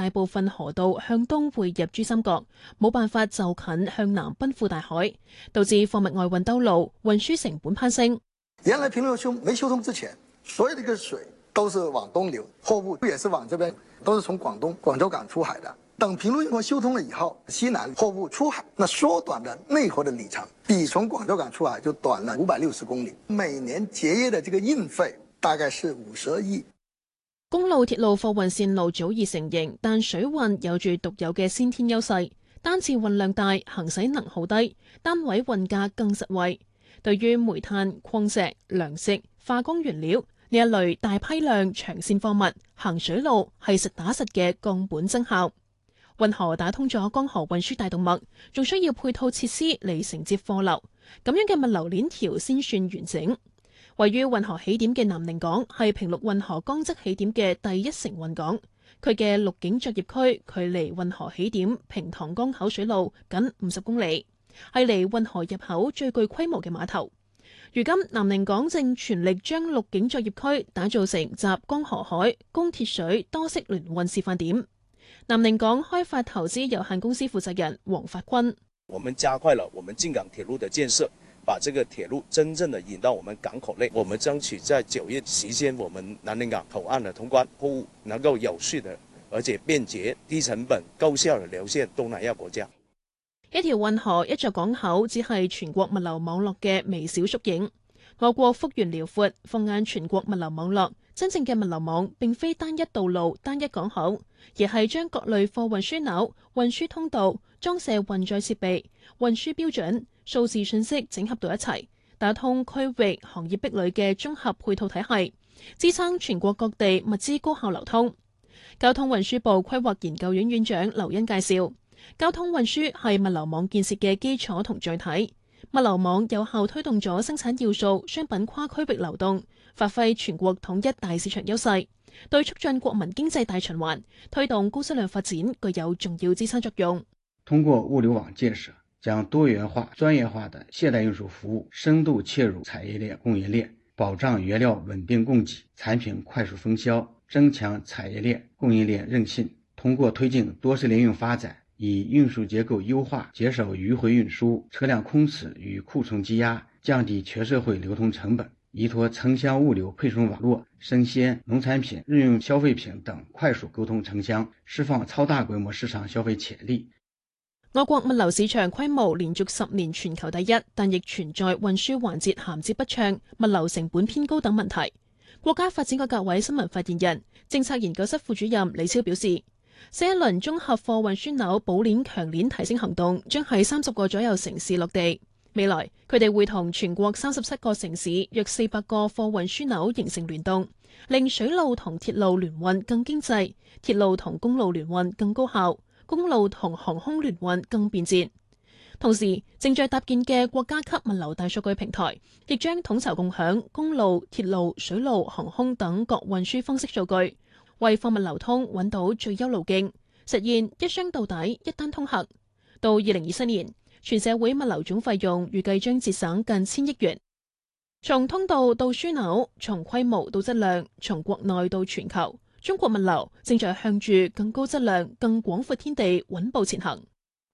大部分河道向東匯入珠三角，冇辦法就近向南奔赴大海，導致貨物外運兜路，運輸成本攀升。 原來平路沒修通之前，所有的個水都是往東流，貨物也是往這邊，都是從廣州港出海的。等平路運河修通了以後，西南貨物出海，那縮短了內河的里程，比從廣州港出海就短了560公里。每年節約的這個運費大概是52億。 公路、鐵路貨運線路早已成型，但水運有住獨有嘅先天優勢，單次運量大，行駛能耗低，單位運價更實惠。對於煤炭、礦石、糧食、化工原料呢一類大批量長線貨物，行水路係實打實嘅降本增效。運河打通咗江河運輸大動脈，仲需要配套設施嚟承接貨流，咁樣嘅物流鏈條先算完整。位於運河起點嘅南寧港係平陸運河江側起點嘅第一承運港，佢嘅陸景作業區距離運河起點平塘江口水路僅50公里，係離運河入口最具規模嘅碼頭。如今南寧港正全力將陸景作業區打造成集江河海、供鐵水多式聯運示範點。南寧港開發投資有限公司負責人黃發坤： 我們加快了我們進港鐵路的建設，把這個鐵路真正的引到我們港口內。我們爭取在9月實現我們南寧港口岸的通關，貨物能夠有序的而且便捷、低成本、高效的流線東南亞國家。 一條運河、一座港口，只係全國物流網絡嘅微小縮影。我國幅員遼闊，放眼全國物流網絡，真正嘅物流網並非單一道路、單一港口，而係將各類貨運樞紐、運輸通道、裝卸運載設備、運輸標準、數字信息整合到一齊，打通區域行業壁壘嘅綜合配套體系，支撐全國各地物資高效流通。交通運輸部規劃研究院院長劉恩介紹，交通運輸係物流網建設嘅基礎同載體。物流網有效推動咗生產要素商品跨區域流動，發揮全國統一大市場優勢，對促進國民經濟大循環、推動高質量發展具有重要支撐作用。 通過物流網建設，將多元化、專業化的現代運輸服務深度切入產業鏈、供應鏈，保障原料穩定供給、產品快速分銷，增強產業鏈、供應鏈韌性。通過推進多式聯運發展，以運輸結構優化，減少迂回運輸、車輛空次與庫存積壓，降低全社會流通成本，依託城鄉物流配送網絡、生鮮、農產品、日用消費品等快速溝通城鄉，釋放超大規模市場消費潛力。 我國物流市場規模連續10年全球第一，但亦存在運輸環節銜接不暢、物流成本偏高等問題。國家發展改革委新聞發言人、政策研究室副主任李超表示，新一輪綜合貨運樞紐補鏈強鏈提升行動將喺30個左右城市落地。未來佢哋會同全國37個城市約400個貨運樞紐形成聯動，令水路同鐵路聯運更經濟，鐵路同公路聯運更高效，公路同航空聯運更便捷。同時，正在搭建嘅國家級物流大數據平台，亦將統籌共享公路、鐵路、水路、航空等各運輸方式數據，為貨物流通揾到最優路徑，實現一箱到底、一單通行。到2027年，全社會物流總費用預計將節省近1000億元。從通道到樞紐，從規模到質量，從國內到全球，中國物流正在向住更高質量、更廣闊天地穩步前行。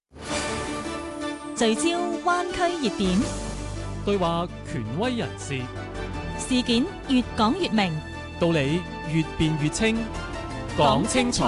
聚焦灣區熱點， 對話權威人士， 事件越講越明， 道理越辯越清，講清楚。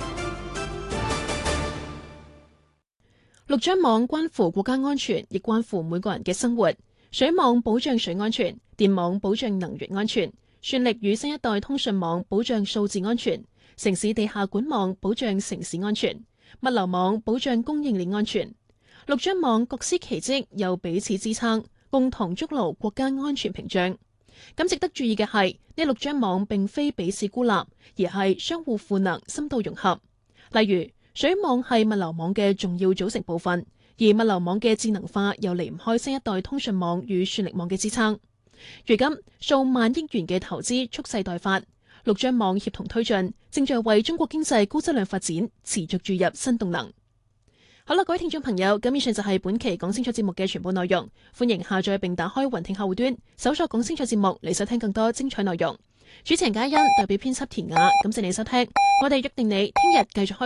陸張網關乎國家安全，亦關乎每個人嘅生活。水網保障水安全，電網保障能源安全，算力與新一代通訊網保障數字安全，城市地下管網保障城市安全，物流網保障供應鏈安全。陸張網各司其職，又彼此支撐，共同築牢國家安全屏障。咁值得注意嘅係，呢陸張網並非彼此孤立，而係相互賦能、深度融合。例如，水網係物流網嘅重要組成部分，而物流網嘅智能化又離唔開新一代通訊網與算力網嘅支撐。如今，數萬億元嘅投資蓄勢待發，陸張網協同推進，正在為中國經濟高質量發展持續注入新動能。好啦，各位聽眾朋友，咁以上就係本期講清楚節目嘅全部內容。歡迎下載並打開雲聽客戶端，搜索講清楚節目嚟收聽更多精彩內容。主持人嘉欣代表編輯田雅，感謝你收聽。我哋約定你聽日繼續開